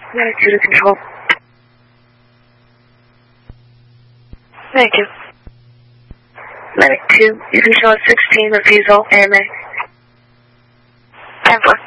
Medic 2 to control. Thank you. Medic 2, you can show us 16 refusal AMA. 10-4.